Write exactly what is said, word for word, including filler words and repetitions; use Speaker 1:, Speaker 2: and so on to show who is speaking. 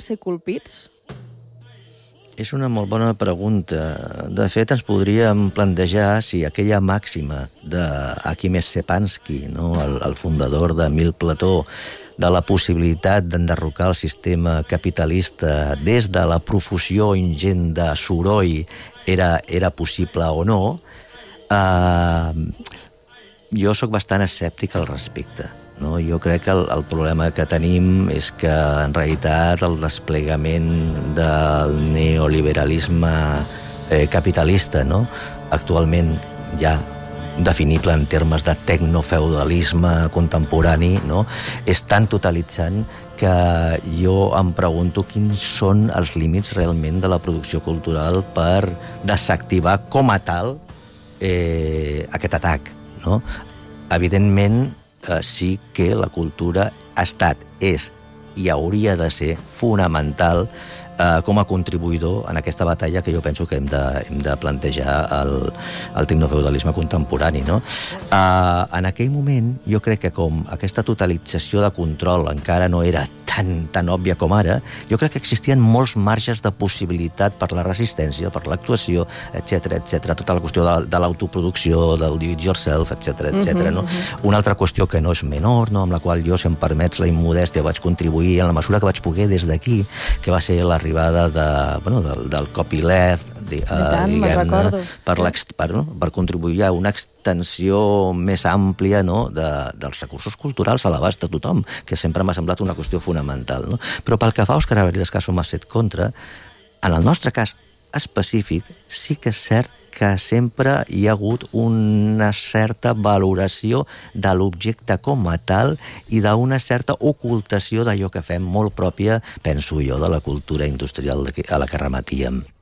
Speaker 1: ser colpits?
Speaker 2: És una molt bona pregunta. De fet, ens podríem plantejar si aquella màxima d'Akimes Stepansky, no? el, el fundador de Mil Plató, de la possibilitat d'enderrocar el sistema capitalista des de la profusió ingent de soroll era, era possible o no, eh, jo sóc bastant escèptic al respecte. No? Jo crec que el, el problema que tenim és que, en realitat, el desplegament del neoliberalisme eh, capitalista, no? Actualment ja definible en termes de tecnofeudalisme contemporani, no? És tan totalitzant que jo em pregunto quins són els límits realment de la producció cultural per desactivar com a tal eh, aquest atac. No? Evidentment, eh, sí que la cultura ha estat, és i hauria de ser fonamental eh, com a contribuïdor en aquesta batalla que jo penso que hem de, hem de plantejar el, el tecnofeudalisme contemporani. No? Eh, en aquell moment, jo crec que com aquesta totalització de control encara no era tan, tan òbvia com ara, jo crec que existien molts marges de possibilitat per la resistència, per l'actuació, etcètera, etcètera, tota la qüestió de, de l'autoproducció, del do-it-yourself, etcètera, etcètera. No? Una altra qüestió que no és menor, no? Amb la qual jo, si em permets la immodèstia, vaig contribuir en la mesura que vaig poder des d'aquí, que va ser l'arribada de, bueno, del, del copyleft, Uh,
Speaker 1: tant, me'n recordo.
Speaker 2: Per, per, no? per contribuir a una extensió més àmplia, no? de, dels recursos culturals a l'abast de tothom, que sempre m'ha semblat una qüestió fonamental. No? Però pel que fa a Òscar Arias Caso Masset Contra, en el nostre cas específic, sí que és cert que sempre hi ha hagut una certa valoració de l'objecte com a tal i d'una certa ocultació d'allò que fem, molt pròpia, penso jo, de la cultura industrial a la que rematíem.